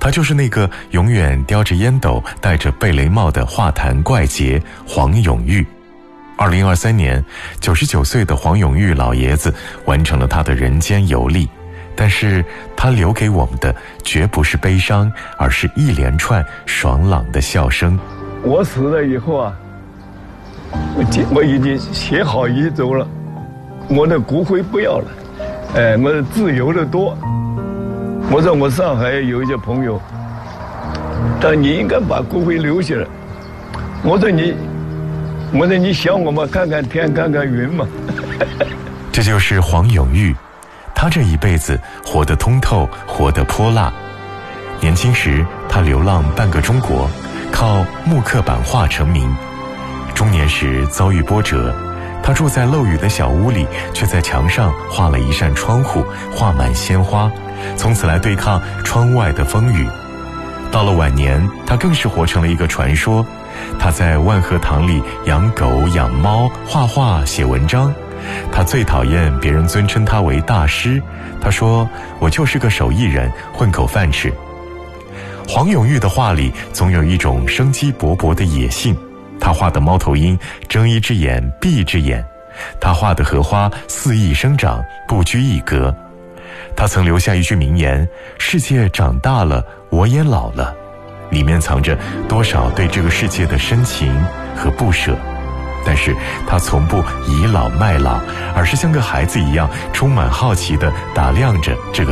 他就是那个永远叼着烟斗戴着贝雷帽的画坛怪杰黄永玉。2023年99岁的黄永玉老爷子完成了他的人间游历，但是他留给我们的绝不是悲伤，而是一连串爽朗的笑声。 我死了以后啊，我已经写好遗嘱了，我的骨灰不要了，我自由的多。我说我上海有一些朋友，但你应该把骨灰留下来。我说你想我吗？看看天，看看云嘛。 这就是黄永玉，他这一辈子活得通透，活得泼辣。年轻时他流浪半个中国，靠木刻版画成名。中年时遭遇波折，他住在漏雨的小屋里，却在墙上画了一扇窗户，画满鲜花，从此来对抗窗外的风雨。到了晚年，他更是活成了一个传说。他在万和堂里养狗养猫，画画写文章。他最讨厌别人尊称他为大师，他说我就是个手艺人，混口饭吃。黄永玉的画里总有一种生机勃勃的野性，他画的猫头鹰睁一只眼闭一只眼，他画的荷花肆意生长，不拘一格。他曾留下一句名言，世界长大了，我也老了，里面藏着多少对这个世界的深情和不舍。但是他从不倚老卖老，而是像个孩子一样充满好奇地打量着这个